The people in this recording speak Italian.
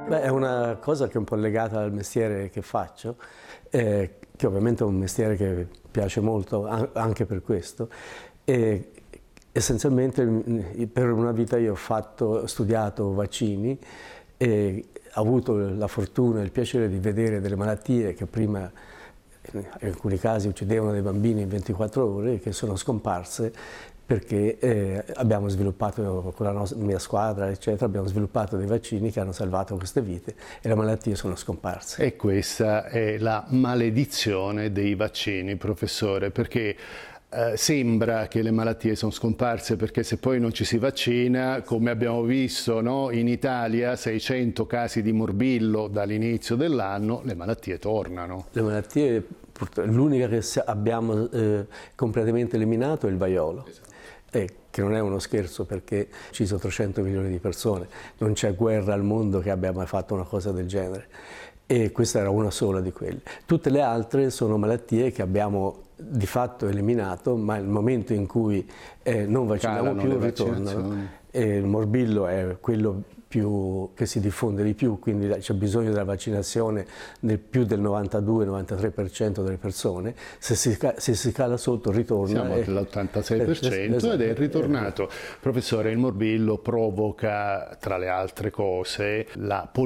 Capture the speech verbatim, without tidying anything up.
Beh, è una cosa che è un po' legata al mestiere che faccio, eh, che ovviamente è un mestiere che piace molto anche per questo. E essenzialmente per una vita io ho fatto, ho studiato vaccini e ho avuto la fortuna e il piacere di vedere delle malattie che prima in alcuni casi uccidevano dei bambini in ventiquattro ore, che sono scomparse perché eh, abbiamo sviluppato, con la nostra, mia squadra, eccetera, abbiamo sviluppato dei vaccini che hanno salvato queste vite e le malattie sono scomparse. E questa è la maledizione dei vaccini, professore, perché eh, sembra che le malattie sono scomparse, perché se poi non ci si vaccina, come abbiamo visto, no? In Italia seicento casi di morbillo dall'inizio dell'anno, le malattie tornano. Le malattie, l'unica che abbiamo eh, completamente eliminato è il vaiolo. Esatto. Eh, che non è uno scherzo, perché ci sono ucciso trecento milioni di persone, non c'è guerra al mondo che abbia mai fatto una cosa del genere, e questa era una sola di quelle. Tutte le altre sono malattie che abbiamo di fatto eliminato, ma nel momento in cui eh, non vacciniamo Calano più ritornano. E il morbillo è quello più, che si diffonde di più, quindi c'è bisogno della vaccinazione nel più del novantadue novantatré per cento delle persone. Se si, se si cala sotto ritorna. Siamo all'ottantasei per cento esatto. Ed è ritornato. Professore, il morbillo provoca, tra le altre cose, la